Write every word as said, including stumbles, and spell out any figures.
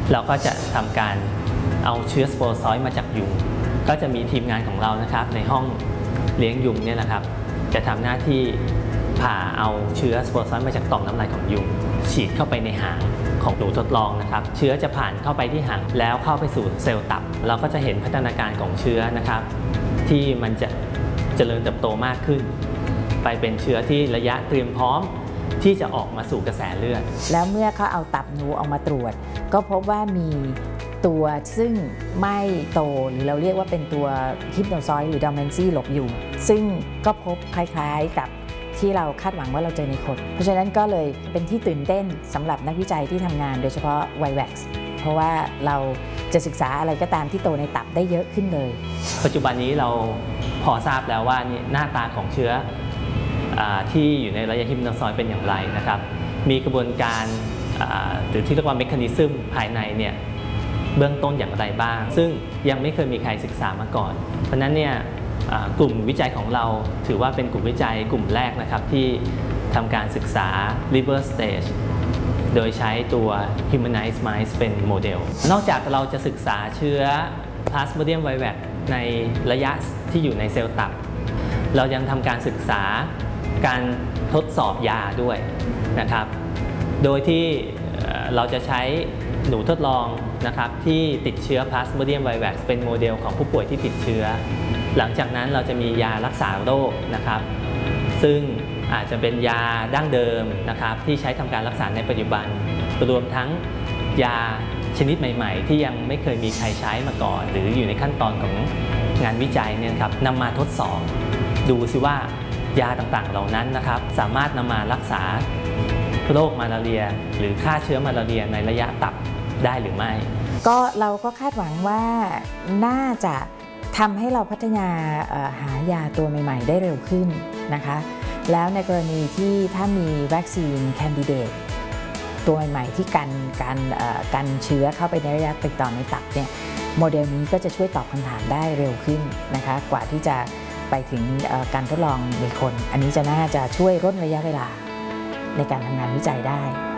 เราก็จะทำการเอาเชื้อสโปรซอยต์มาจากยุงก็จะมีทีมงานของเรานะครับในห้องเลี้ยงยุงเนี่ยนะครับจะทำหน้าที่ผ่าเอาเชื้อสโปรซอยต์มาจากต่อมน้ำลายของยุงฉีดเข้าไปในหางของหนูทดลองนะครับเชื้อจะผ่านเข้าไปที่หางแล้วเข้าไปสู่เซลล์ตับเราก็จะเห็นพัฒนาการของเชื้อนะครับที่มันจะเจริญเติบโตมากขึ้นไปเป็นเชื้อที่ระยะเตรียมพร้อมที่จะออกมาสู่กระแสเลือดแล้วเมื่อเขาเอาตับหนูออกมาตรวจก็พบว่ามีตัวซึ่งไม่โตหรือเราเรียกว่าเป็นตัวฮิปโนซอยด์หรือดอมเมนซี่หลบอยู่ซึ่งก็พบคล้ายๆกับที่เราคาดหวังว่าเราเจอในคนเพราะฉะนั้นก็เลยเป็นที่ตื่นเต้นสำหรับนักวิจัยที่ทำงานโดยเฉพาะ ไว แว็กซ์ เพราะว่าเราจะศึกษาอะไรก็ตามที่โตในตับได้เยอะขึ้นเลยปัจจุบันนี้เราพอทราบแล้วว่าหน้าตาของเชื้อที่อยู่ในระยะฮิปโนซอยด์เป็นอย่างไรนะครับมีกระบวนการหรือที่เรียกว่าเมคานิซึมภายในเนี่ยเบื้องต้นอย่างไรบ้างซึ่งยังไม่เคยมีใครศึกษามาก่อนเพราะนั้นเนี่ยกลุ่มวิจัยของเราถือว่าเป็นกลุ่มวิจัยกลุ่มแรกนะครับที่ทำการศึกษา liver stage โดยใช้ตัว humanized mice เป็นโมเดลนอกจากเราจะศึกษาเชื้อ Plasmodium vivax ในระยะที่อยู่ในเซลล์ตับเรายังทำการศึกษาการทดสอบยาด้วยนะครับโดยที่เราจะใช้หนูทดลองนะครับที่ติดเชื้อ Plasmodium vivax เป็นโมเดลของผู้ป่วยที่ติดเชื้อหลังจากนั้นเราจะมียารักษาโรคนะครับซึ่งอาจจะเป็นยาดั้งเดิมนะครับที่ใช้ทำการรักษาในปัจจุบันรวมทั้งยาชนิดใหม่ๆที่ยังไม่เคยมีใครใช้มาก่อนหรืออยู่ในขั้นตอนของงานวิจัยเนี่ยครับนำมาทดสอบดูซิว่ายาต่างๆเหล่านั้นนะครับสามารถนำมารักษาโรคมาลาเรียหรือฆ่าเชื้อมาลาเรียในระยะตับได้หรือไม่ก็เราก็คาดหวังว่าน่าจะทำให้เราพัฒนาหายาตัวใหม่ๆได้เร็วขึ้นนะคะแล้วในกรณีที่ถ้ามีวัคซีนแคนดิเดตตัวใหม่ๆที่กันกันกันเชื้อเข้าไปในระยะติดต่อในตับเนี่ยโมเดลนี้ก็จะช่วยตอบคำถามได้เร็วขึ้นนะคะกว่าที่จะไปถึงการทดลองในคนอันนี้จะน่าจะช่วยลดระยะเวลาในการทำงานวิจัยได้